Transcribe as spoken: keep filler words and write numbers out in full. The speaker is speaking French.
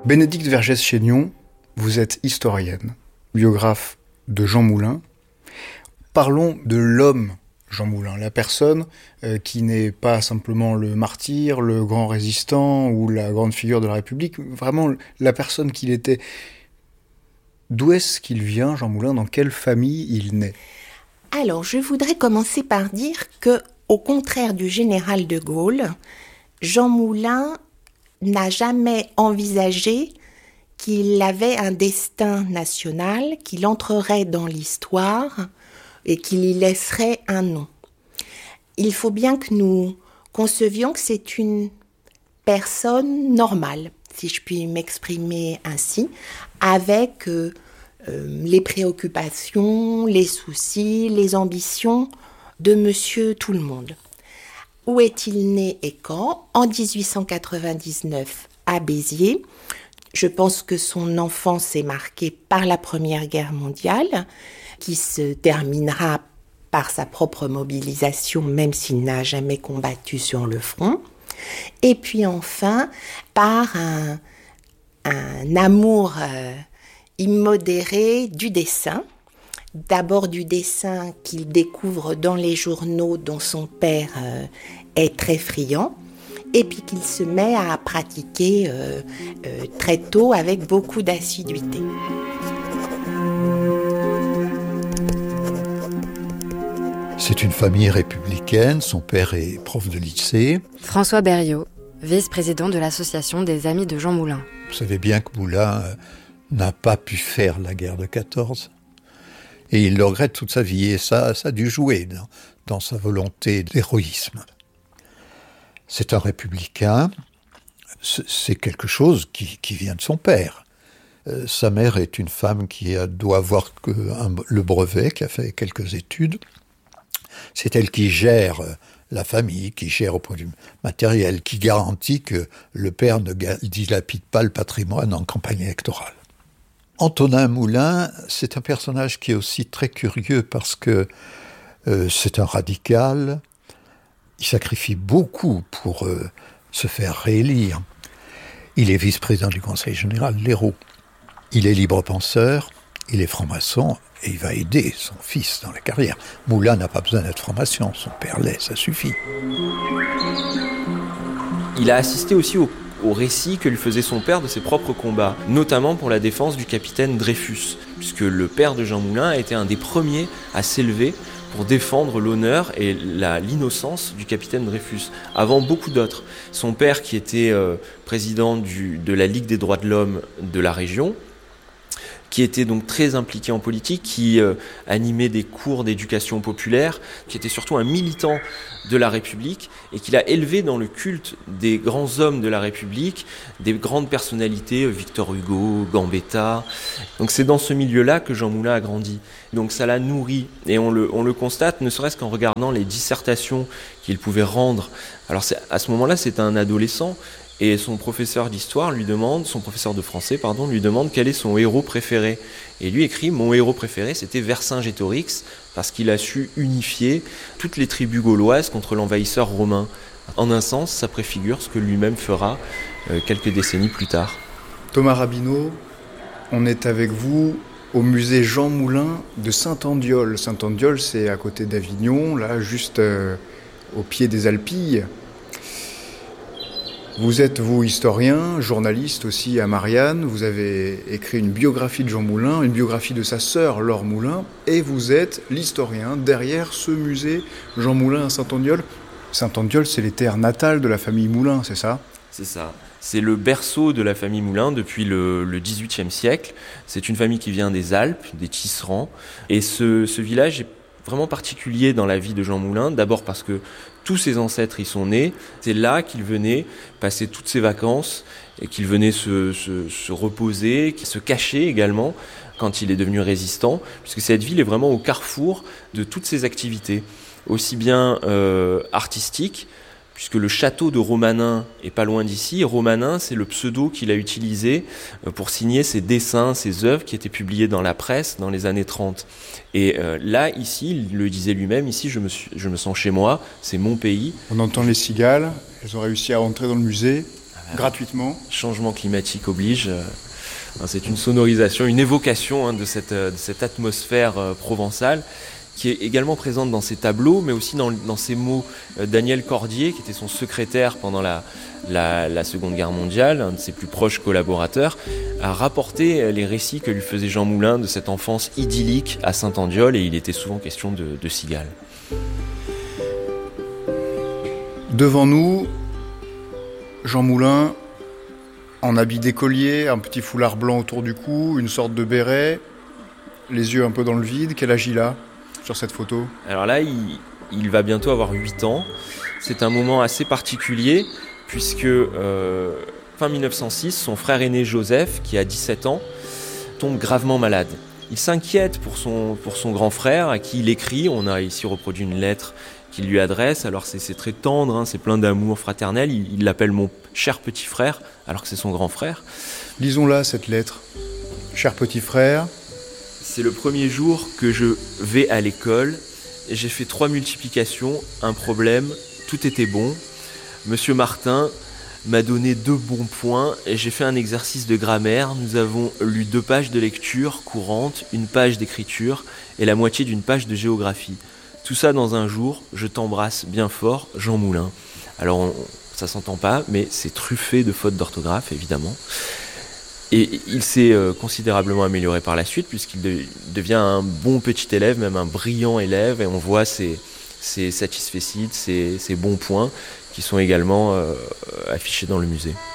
Bénédicte Vergès-Chaignon, vous êtes historienne, biographe de Jean Moulin. Parlons de l'homme Jean Moulin, la personne euh, qui n'est pas simplement le martyr, le grand résistant ou la grande figure de la République, vraiment la personne qu'il était. D'où est-ce qu'il vient, Jean Moulin? Dans quelle famille il naît? Alors, je voudrais commencer par dire que, au contraire du général de Gaulle, Jean Moulin n'a jamais envisagé qu'il avait un destin national, qu'il entrerait dans l'histoire et qu'il y laisserait un nom. Il faut bien que nous concevions que c'est une personne normale, si je puis m'exprimer ainsi, avec euh, euh, les préoccupations, les soucis, les ambitions de Monsieur Tout-le-Monde. Où est-il né et quand? En dix-huit cent quatre-vingt-dix-neuf à Béziers. Je pense que son enfance est marquée par la Première Guerre mondiale, qui se terminera par sa propre mobilisation, même s'il n'a jamais combattu sur le front. Et puis enfin, par un, un amour euh, immodéré du dessin. D'abord du dessin qu'il découvre dans les journaux dont son père euh, est très friand, et puis qu'il se met à pratiquer euh, euh, très tôt avec beaucoup d'assiduité. C'est une famille républicaine, son père est prof de lycée. François Berriot, vice-président de l'association des Amis de Jean Moulin. Vous savez bien que Moulin euh, n'a pas pu faire la guerre de quatorze. Et il le regrette toute sa vie, et ça, ça a dû jouer dans, dans sa volonté d'héroïsme. C'est un républicain, c'est quelque chose qui, qui vient de son père. Euh, sa mère est une femme qui a, doit avoir que un, le brevet, qui a fait quelques études. C'est elle qui gère la famille, qui gère au point de vue matériel, qui garantit que le père ne dilapide pas le patrimoine en campagne électorale. Antonin Moulin, c'est un personnage qui est aussi très curieux parce que euh, c'est un radical, il sacrifie beaucoup pour euh, se faire réélire. Il est vice-président du Conseil général, l'Hérault. Il est libre penseur, il est franc-maçon et il va aider son fils dans la carrière. Moulin n'a pas besoin d'être franc-maçon, son père l'est, ça suffit. Il a assisté aussi au au récit que lui faisait son père de ses propres combats, notamment pour la défense du capitaine Dreyfus, puisque le père de Jean Moulin a été un des premiers à s'élever pour défendre l'honneur et la, l'innocence du capitaine Dreyfus, avant beaucoup d'autres. Son père, qui était euh, président du, de la Ligue des droits de l'homme de la région, qui était donc très impliqué en politique, qui euh, animait des cours d'éducation populaire, qui était surtout un militant de la République et qui l'a élevé dans le culte des grands hommes de la République, des grandes personnalités, Victor Hugo, Gambetta. Donc c'est dans ce milieu-là que Jean Moulin a grandi. Donc ça l'a nourri et on le, on le constate ne serait-ce qu'en regardant les dissertations qu'il pouvait rendre. Alors c'est, à ce moment-là, c'est un adolescent. Et son professeur d'histoire lui demande, son professeur de français, pardon, lui demande quel est son héros préféré. Et lui écrit, mon héros préféré, c'était Vercingétorix, parce qu'il a su unifier toutes les tribus gauloises contre l'envahisseur romain. En un sens, ça préfigure ce que lui-même fera euh, quelques décennies plus tard. Thomas Rabineau, on est avec vous au musée Jean Moulin de Saint-Andiol. Saint-Andiol, c'est à côté d'Avignon, là, juste euh, au pied des Alpilles. Vous êtes, vous, historien, journaliste aussi à Marianne. Vous avez écrit une biographie de Jean Moulin, une biographie de sa sœur Laure Moulin, et vous êtes l'historien derrière ce musée Jean Moulin à Saint-Andiol. Saint-Andiol, c'est les terres natales de la famille Moulin, c'est ça ? C'est ça. C'est le berceau de la famille Moulin depuis le, le dix-huitième siècle. C'est une famille qui vient des Alpes, des Tisserands. Et ce, ce village est vraiment particulier dans la vie de Jean Moulin, d'abord parce que tous ses ancêtres y sont nés. C'est là qu'il venait passer toutes ses vacances et qu'il venait se, se, se reposer, se cacher également quand il est devenu résistant, puisque cette ville est vraiment au carrefour de toutes ses activités, aussi bien euh, artistiques, puisque le château de Romanin est pas loin d'ici. Romanin, c'est le pseudo qu'il a utilisé pour signer ses dessins, ses œuvres qui étaient publiées dans la presse dans les années trente. Et euh, là, ici, il le disait lui-même, ici je me, suis, je me sens chez moi, c'est mon pays. On entend les cigales, elles ont réussi à rentrer dans le musée. gratuitement. Changement climatique oblige. C'est une sonorisation, une évocation hein, de, cette, de cette atmosphère euh, provençale qui est également présente dans ses tableaux, mais aussi dans, dans ses mots. Euh, Daniel Cordier, qui était son secrétaire pendant la, la, la Seconde Guerre mondiale, un de ses plus proches collaborateurs, a rapporté les récits que lui faisait Jean Moulin de cette enfance idyllique à Saint-Andiol, et il était souvent question de, de cigales. Devant nous, Jean Moulin, en habit d'écolier, un petit foulard blanc autour du cou, une sorte de béret, les yeux un peu dans le vide. Quel âge il a sur cette photo ? Alors là, il, il va bientôt avoir huit ans. C'est un moment assez particulier puisque euh, fin mille neuf cent six, son frère aîné Joseph, qui a dix-sept ans, tombe gravement malade. Il s'inquiète pour son, pour son grand frère à qui il écrit. On a ici reproduit une lettre qu'il lui adresse. Alors c'est, c'est très tendre, hein, c'est plein d'amour fraternel. Il, il l'appelle mon cher petit frère, alors que c'est son grand frère. Lisons-la, cette lettre. Cher petit frère. C'est le premier jour que je vais à l'école. Et j'ai fait trois multiplications, un problème, tout était bon. Monsieur Martin m'a donné deux bons points et j'ai fait un exercice de grammaire. Nous avons lu deux pages de lecture courante, une page d'écriture et la moitié d'une page de géographie. Tout ça dans un jour, je t'embrasse bien fort, Jean Moulin. Alors, on, ça s'entend pas, mais c'est truffé de fautes d'orthographe, évidemment. Et il s'est euh, considérablement amélioré par la suite, puisqu'il de, devient un bon petit élève, même un brillant élève, et on voit ses, ses satisfecit, ses, ses bons points, qui sont également euh, affichés dans le musée.